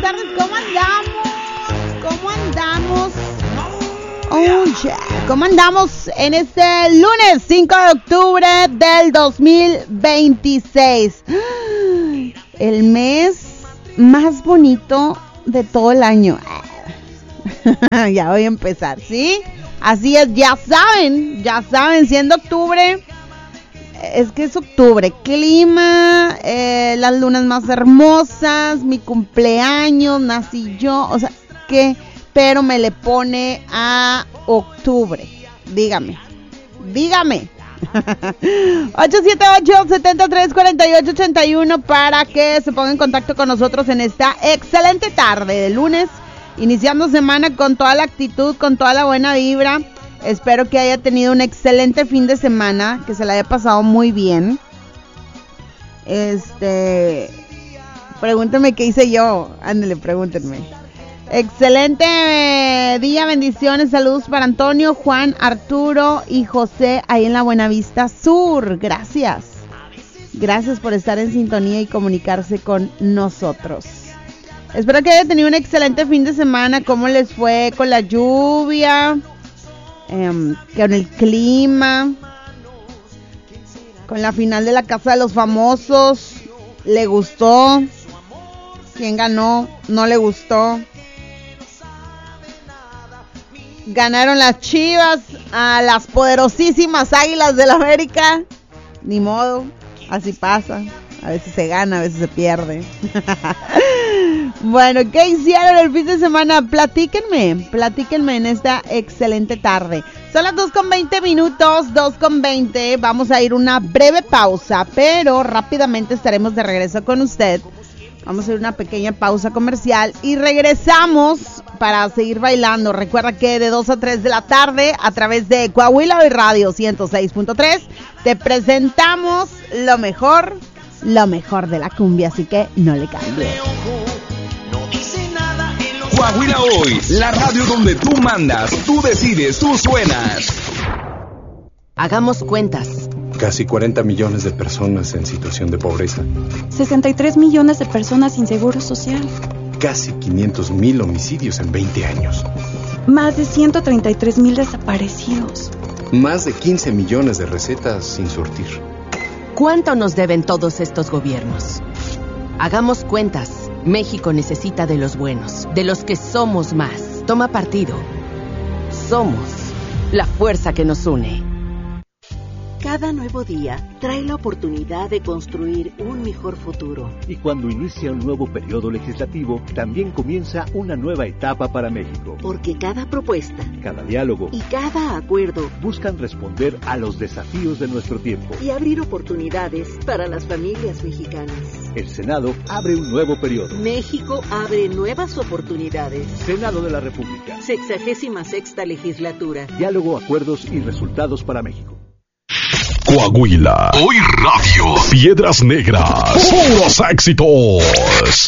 tardes, ¿cómo andamos? ¿Cómo andamos? Oh, yeah. ¿Cómo andamos en este lunes 5 de octubre del 2026? El mes más bonito de todo el año. Ya voy a empezar, ¿sí? Así es, ya saben, siendo octubre, es que es octubre, clima, las lunas más hermosas, mi cumpleaños, nací yo, o sea, ¿qué? Pero me le pone a octubre, dígame. 878-73-48-81 para que se ponga en contacto con nosotros en esta excelente tarde de lunes, iniciando semana con toda la actitud, con toda la buena vibra. Espero que haya tenido un excelente fin de semana, que se la haya pasado muy bien. Pregúntenme qué hice yo. Ándale, pregúntenme. Excelente día, bendiciones, saludos para Antonio, Juan, Arturo y José ahí en la Buenavista Sur. Gracias por estar en sintonía y comunicarse con nosotros. Espero que haya tenido un excelente fin de semana. ¿Cómo les fue con la lluvia? Con el clima, con la final de la Casa de los Famosos. ¿Le gustó? ¿Quién ganó? ¿No le gustó? Ganaron las Chivas a las poderosísimas Águilas del América. Ni modo, así pasa. A veces se gana, a veces se pierde. Bueno, ¿qué hicieron el fin de semana? Platíquenme en esta excelente tarde. Son las 2:20, 2:20. Vamos a ir una breve pausa, pero rápidamente estaremos de regreso con usted. Vamos a ir una pequeña pausa comercial y regresamos para seguir bailando. Recuerda que de 2 a 3 de la tarde, a través de Coahuila Hoy Radio 106.3, te presentamos lo mejor de la cumbia, así que no le cambies. Coahuila Hoy, la radio donde tú mandas, tú decides, tú suenas. Hagamos cuentas. Casi 40 millones de personas en situación de pobreza. 63 millones de personas sin seguro social. Casi 500,000 homicidios en 20 años. Más de 133,000 desaparecidos. Más de 15 millones de recetas sin surtir. ¿Cuánto nos deben todos estos gobiernos? Hagamos cuentas. México necesita de los buenos, de los que somos más. Toma partido. Somos la fuerza que nos une. Cada nuevo día trae la oportunidad de construir un mejor futuro. Y cuando inicia un nuevo periodo legislativo, también comienza una nueva etapa para México. Porque cada propuesta, cada diálogo y cada acuerdo buscan responder a los desafíos de nuestro tiempo y abrir oportunidades para las familias mexicanas. El Senado abre un nuevo periodo. México abre nuevas oportunidades. Senado de la República. 66ª legislatura. Diálogo, acuerdos y resultados para México. Coahuila Hoy Radio. Piedras Negras. Puros éxitos.